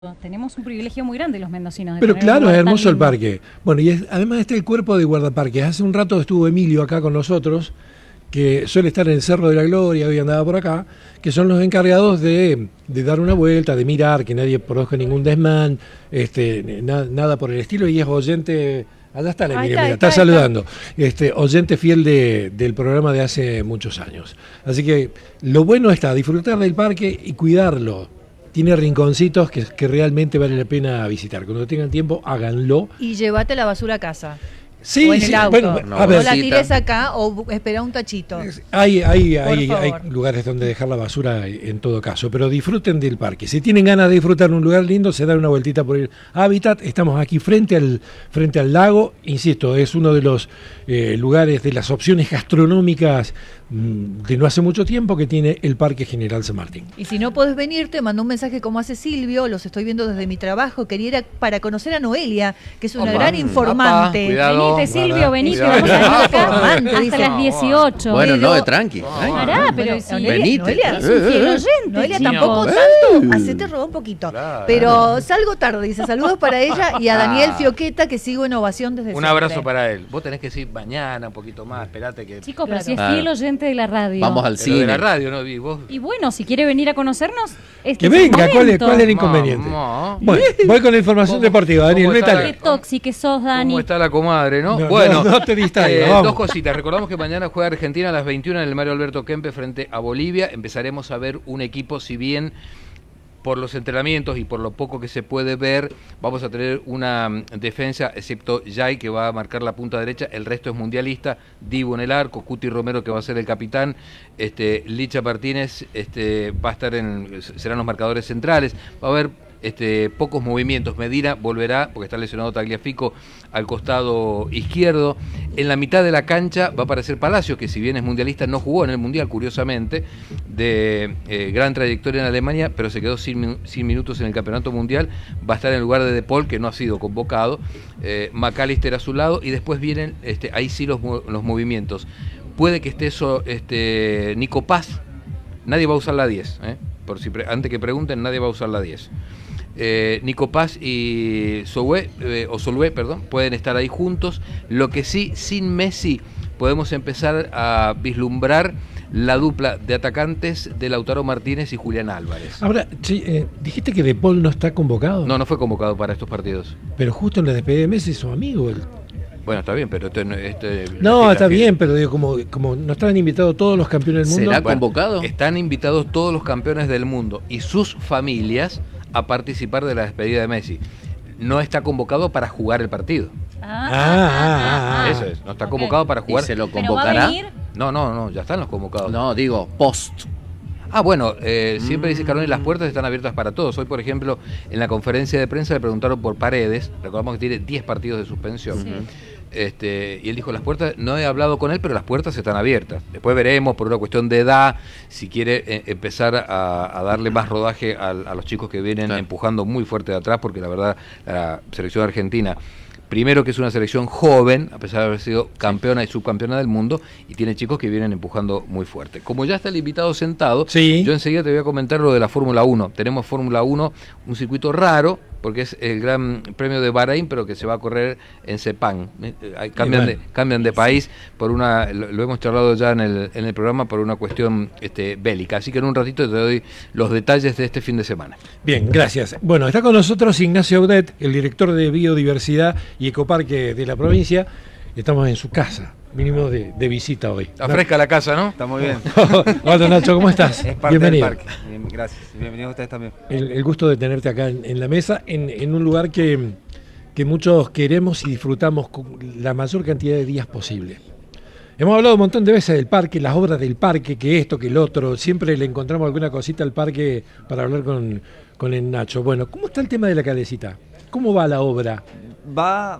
Tenemos un privilegio muy grande los mendocinos. Pero claro, es hermoso el lindo. parque. Bueno, y además está el cuerpo de guardaparques. Hace un rato estuvo Emilio acá con nosotros, que suele estar en el Cerro de la Gloria, hoy andaba por acá, que son los encargados de dar una vuelta, de mirar, que nadie produzca ningún desmán, nada por el estilo, y es oyente. Allá está la Emilia, mira, está saludando. Oyente fiel del programa de hace muchos años. Así que lo bueno está disfrutar del parque y cuidarlo. Tiene rinconcitos que realmente vale la pena visitar. Cuando tengan tiempo, háganlo. Y llévate la basura a casa. Sí, o en el auto. Bueno, a ver. No la tires acá o espera un tachito. Hay lugares donde dejar la basura en todo caso, pero disfruten del parque. Si tienen ganas de disfrutar un lugar lindo, se dan una vueltita por el Hábitat. Estamos aquí frente al lago. Insisto, es uno de los lugares, de las opciones gastronómicas de no hace mucho tiempo que tiene el Parque General San Martín. Y si no podés venir, te mando un mensaje como hace Silvio, los estoy viendo desde mi trabajo, quería ir para conocer a Noelia, que es una gran informante. Venite, Silvio, venite, vamos a venir acá hasta las 18. Bueno, no, tranqui. Pará, pero si Noelia es un fiel oyente, Noelia chicos. tampoco tanto, hacete robar un poquito. Claro. Pero salgo tarde, dice, saludos para ella y a Daniel Fioqueta, que sigo en ovación desde Un siempre. abrazo para él. Vos tenés que decir mañana, un poquito más, esperate que... Chicos, pero Claro. si es fiel oyente de la radio. Vamos al Pero cine. de la radio, ¿no? Y vos... Y bueno, si quiere venir a conocernos, Que venga, ¿cuál es el inconveniente? Mamá. Bueno, voy con la información ¿Cómo- deportiva, Daniel, cómo está métale. Qué tóxico que sos, Dani. ¿Cómo está la comadre, no? No, Bueno, no te distraigas, vamos. dos cositas. Recordamos que mañana juega Argentina a las 21 en el Mario Alberto Kempe frente a Bolivia. Empezaremos a ver un equipo, si bien por los entrenamientos y por lo poco que se puede ver, vamos a tener una defensa, excepto Jai, que va a marcar la punta derecha, el resto es mundialista, Dibu en el arco, Cuti Romero, que va a ser el capitán, Licha Martínez va a estar serán los marcadores centrales, va a haber pocos movimientos. Medina volverá, porque está lesionado Tagliafico, al costado izquierdo. En la mitad de la cancha va a aparecer Palacios, que si bien es mundialista, no jugó en el Mundial, curiosamente, de gran trayectoria en Alemania, pero se quedó sin minutos en el Campeonato Mundial. Va a estar en lugar de Paul, que no ha sido convocado. McAllister a su lado, y después vienen, ahí sí los movimientos. Puede que esté Nico Paz. Nadie va a usar la 10, antes que pregunten, nadie va a usar la 10. Nico Paz y Solue, pueden estar ahí juntos. Lo que sí, sin Messi, podemos empezar a vislumbrar la dupla de atacantes de Lautaro Martínez y Julián Álvarez. Ahora, dijiste que De Paul no está convocado. No fue convocado para estos partidos. Pero justo en la despedida de Messi, su amigo. Bueno, está bien, pero No, está bien, pero digo, como no estaban invitados todos los campeones del mundo. ¿Será convocado? Están invitados todos los campeones del mundo y sus familias a participar de la despedida de Messi. No está convocado para jugar el partido. Eso es, no está convocado para jugar. ¿Y se lo ¿Pero va a convocará? venir? No, ya están los convocados. No, digo, post. Bueno, siempre dice Caroni, las puertas están abiertas para todos. Hoy, por ejemplo, en la conferencia de prensa le preguntaron por Paredes, recordamos que tiene 10 partidos de suspensión. Sí. Y él dijo, las puertas, no he hablado con él, pero las puertas están abiertas. Después veremos, por una cuestión de edad, si quiere empezar a darle más rodaje a los chicos que vienen empujando muy fuerte de atrás, porque la verdad, la selección argentina, primero que es una selección joven, a pesar de haber sido campeona y subcampeona del mundo, y tiene chicos que vienen empujando muy fuerte. Como ya está el invitado sentado, Sí. yo enseguida te voy a comentar lo de la Fórmula 1. Tenemos Fórmula 1, un circuito raro, porque es el Gran Premio de Bahrein, pero que se va a correr en Sepang. Cambian de país por lo hemos charlado ya en el programa, por una cuestión bélica. Así que en un ratito te doy los detalles de este fin de semana. Bien, gracias. Bueno, está con nosotros Ignacio Audet, el director de Biodiversidad y Ecoparque de la provincia. Estamos en su casa, vinimos de visita hoy. Está fresca la casa, ¿no? Está muy bien. Hola Nacho, ¿cómo estás? Es parte Bienvenido. del parque. Bien, gracias. Bienvenidos a ustedes también. El gusto de tenerte acá en la mesa, en un lugar que muchos queremos y disfrutamos con la mayor cantidad de días posible. Hemos hablado un montón de veces del parque, las obras del parque, que esto, que el otro. Siempre le encontramos alguna cosita al parque para hablar con el Nacho. Bueno, ¿cómo está el tema de la calecita? ¿Cómo va la obra? Va.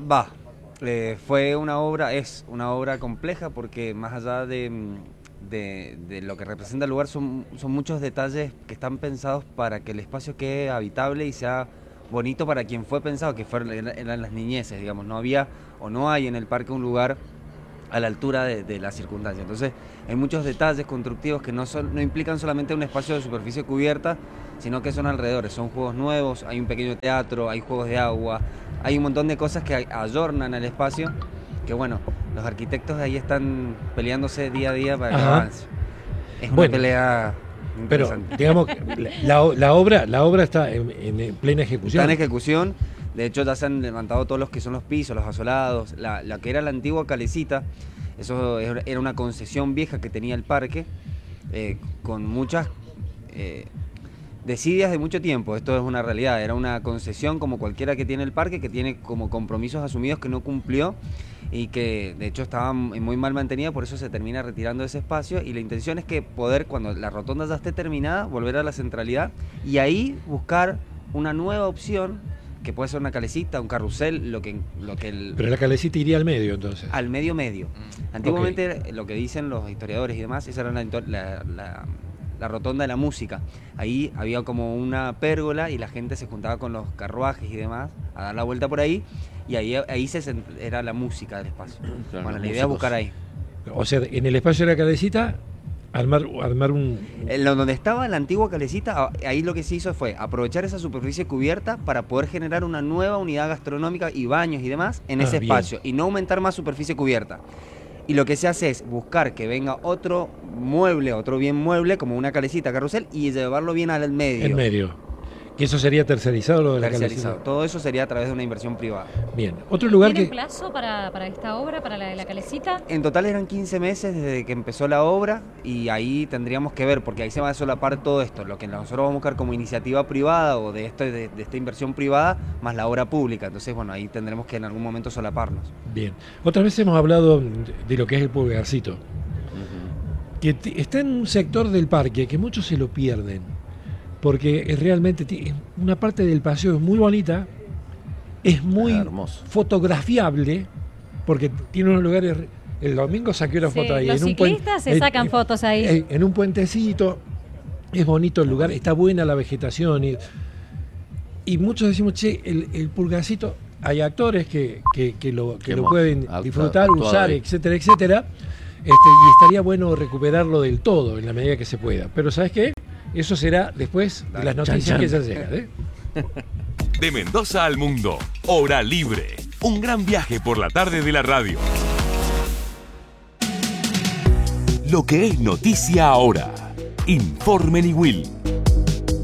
Es una obra compleja porque más allá de lo que representa el lugar son muchos detalles que están pensados para que el espacio quede habitable y sea bonito para quien fue pensado, que eran las niñeces, digamos. No había o no hay en el parque un lugar a la altura de la circunstancia. Entonces hay muchos detalles constructivos que no implican solamente un espacio de superficie cubierta, sino que son alrededores, son juegos nuevos, hay un pequeño teatro, hay juegos de agua, hay un montón de cosas que ayornan el espacio, que bueno, los arquitectos ahí están peleándose día a día para que avance. Es una pelea interesante. Pero digamos que la obra está en plena ejecución. Está en ejecución. De hecho, ya se han levantado todos los que son los pisos, los asolados. La que era la antigua calecita, eso era una concesión vieja que tenía el parque, con muchas desidias de mucho tiempo. Esto es una realidad. Era una concesión como cualquiera que tiene el parque, que tiene como compromisos asumidos que no cumplió y que de hecho estaba muy mal mantenida, por eso se termina retirando ese espacio. Y la intención es que poder, cuando la rotonda ya esté terminada, volver a la centralidad y ahí buscar una nueva opción, que puede ser una calecita, un carrusel, Pero la calecita iría al medio, entonces. Al medio. Antiguamente, lo que dicen los historiadores y demás, esa era la rotonda de la música. Ahí había como una pérgola y la gente se juntaba con los carruajes y demás a dar la vuelta por ahí, y ahí era la música del espacio. Claro, bueno, la idea es buscar ahí. O sea, en el espacio de la calecita, armar un... Donde estaba la antigua calecita, ahí lo que se hizo fue aprovechar esa superficie cubierta para poder generar una nueva unidad gastronómica y baños y demás en ese espacio, y no aumentar más superficie cubierta. Y lo que se hace es buscar que venga otro bien mueble, como una calecita, carrusel, y llevarlo bien al medio. En medio. Que eso sería tercerizado, lo de la calecita. Todo eso sería a través de una inversión privada. Bien. Otro lugar ¿Tienen plazo para esta obra, para la de la calecita? En total eran 15 meses desde que empezó la obra, y ahí tendríamos que ver, porque ahí se va a solapar todo esto, lo que nosotros vamos a buscar como iniciativa privada o de esta inversión privada, más la obra pública. Entonces, bueno, ahí tendremos que en algún momento solaparnos. Bien. Otras veces hemos hablado de lo que es el Pulgarcito, que está en un sector del parque que muchos se lo pierden, porque es realmente una parte del paseo es muy bonita, es muy fotografiable, porque tiene unos lugares. El domingo saqué una foto ahí. Los ciclistas se sacan fotos ahí. En un puentecito, es bonito el lugar, está buena la vegetación. Y muchos decimos, che, el Pulgarcito, hay actores que lo pueden disfrutar, usar, etcétera, etcétera. Y estaría bueno recuperarlo del todo en la medida que se pueda. Pero ¿sabes qué? Eso será después de las noticias que ya llegan. De Mendoza al mundo, Hora Libre. Un gran viaje por la tarde de la radio. Lo que es noticia ahora. Informe Will.